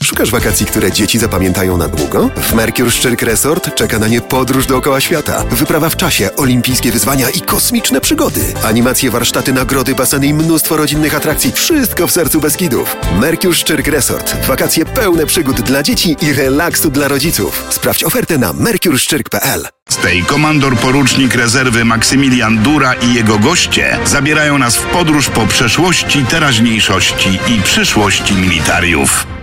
Szukasz wakacji, które dzieci zapamiętają na długo? W Mercure Szczyrk Resort czeka na nie podróż dookoła świata, wyprawa w czasie, olimpijskie wyzwania i kosmiczne przygody. Animacje, warsztaty, nagrody, baseny i mnóstwo rodzinnych atrakcji. Wszystko w sercu Beskidów. Mercure Szczyrk Resort. Wakacje pełne przygód dla dzieci i relaksu dla rodziców. Sprawdź ofertę na mercureszczyrk.pl. Stay komandor porucznik rezerwy Maksymilian Dura i jego goście zabierają nas w podróż po przeszłości, teraźniejszości i przyszłości militariów.